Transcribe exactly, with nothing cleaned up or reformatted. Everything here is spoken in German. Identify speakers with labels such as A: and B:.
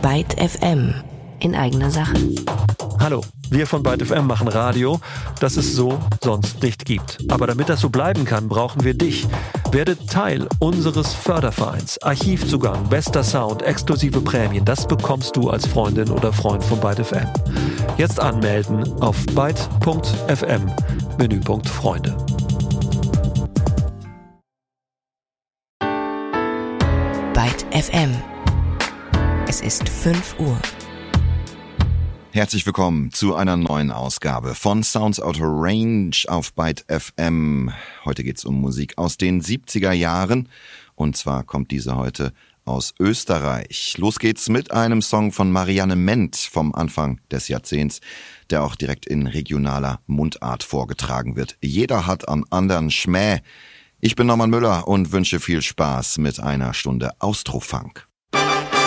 A: Byte F M in eigener Sache.
B: Hallo, wir von Byte F M machen Radio, das es so sonst nicht gibt. Aber damit das so bleiben kann, brauchen wir dich. Werde Teil unseres Fördervereins. Archivzugang, bester Sound, exklusive Prämien, das bekommst du als Freundin oder Freund von Byte F M. Jetzt anmelden auf byte punkt f m, Menüpunkt Freunde.
A: Byte F M. Es ist fünf Uhr.
C: Herzlich willkommen zu einer neuen Ausgabe von Sounds Out of Range auf Byte F M. Heute geht's um Musik aus den siebziger Jahren und zwar kommt diese heute aus Österreich. Los geht's mit einem Song von Marianne Ment vom Anfang des Jahrzehnts, der auch direkt in regionaler Mundart vorgetragen wird. Jeder hat am anderen Schmäh. Ich bin Norman Müller und wünsche viel Spaß mit einer Stunde Austrofunk.